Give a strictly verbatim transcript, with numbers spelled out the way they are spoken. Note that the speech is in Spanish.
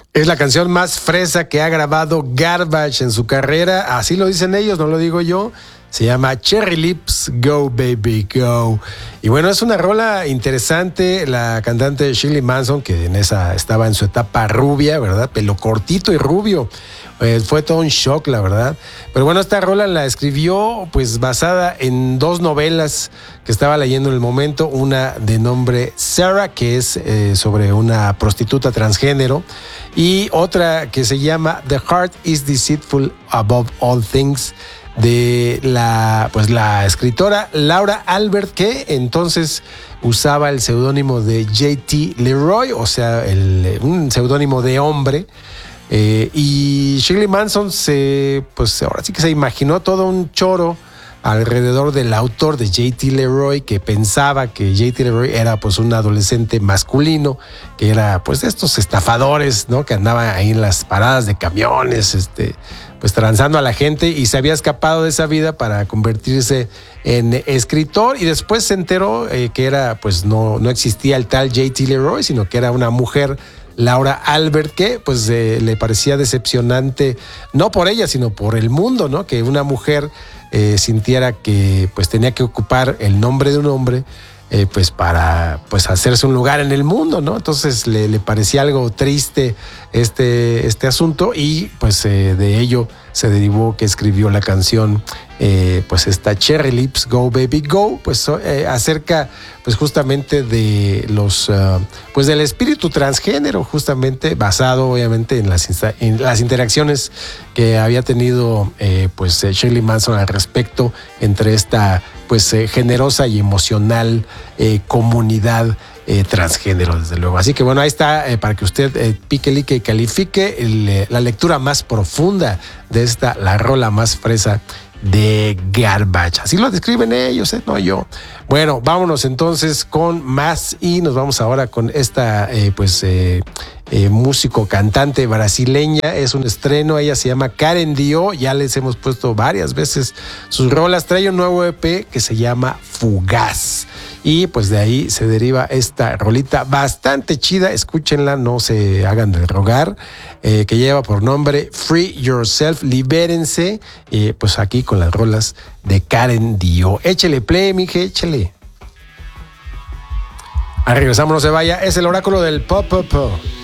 Es la canción más fresa que ha grabado Garbage en su carrera. Así lo dicen ellos, no lo digo yo. Se llama Cherry Lips, Go Baby Go. Y bueno, es una rola interesante. La cantante Shirley Manson, que en esa estaba en su etapa rubia, ¿verdad? Pelo cortito y rubio. Eh, fue todo un shock, la verdad. Pero bueno, esta rola la escribió pues basada en dos novelas que estaba leyendo en el momento. Una de nombre Sarah, que es eh, sobre una prostituta transgénero. Y otra que se llama The Heart is Deceitful Above All Things, de la, pues la escritora Laura Albert, que entonces usaba el seudónimo de J T Leroy, o sea, el, un seudónimo de hombre. Eh, y Shirley Manson se, pues ahora sí que se imaginó todo un choro alrededor del autor de J T Leroy, que pensaba que J T Leroy era pues un adolescente masculino, que era pues de estos estafadores, ¿no? Que andaban ahí en las paradas de camiones, este, pues transando a la gente, y se había escapado de esa vida para convertirse en escritor, y después se enteró eh, que era pues no, no existía el tal J T Leroy, sino que era una mujer, Laura Albert, que pues eh, le parecía decepcionante, no por ella, sino por el mundo, ¿no? Que una mujer eh, sintiera que pues tenía que ocupar el nombre de un hombre, eh, pues para pues hacerse un lugar en el mundo, ¿no? Entonces le, le parecía algo triste este, este asunto, y pues eh, de ello se derivó que escribió la canción, eh, pues esta Cherry Lips, Go Baby Go, pues eh, acerca pues justamente de los, uh, pues del espíritu transgénero, justamente basado obviamente en las, insta- en las interacciones que había tenido eh, pues eh, Shirley Manson al respecto entre esta pues eh, generosa y emocional eh, comunidad Eh, transgénero, desde luego. Así que bueno, ahí está, eh, para que usted eh, pique, like y califique el, eh, la lectura más profunda de esta, la rola más fresa de Garbage. Así lo describen ellos, eh, no yo. Bueno, vámonos entonces con más, y nos vamos ahora con esta, eh, pues, eh, eh, músico, cantante brasileña. Es un estreno, ella se llama Karen Dio, ya les hemos puesto varias veces sus rolas. Trae un nuevo E P que se llama Fugaz. Y pues de ahí se deriva esta rolita bastante chida, escúchenla, no se hagan del rogar, eh, que lleva por nombre Free Yourself, libérense, eh, pues aquí con las rolas de Karen Dio. Échele play, mije, échele. Ahí regresamos, no se vaya, es el oráculo del pop, pop, pop.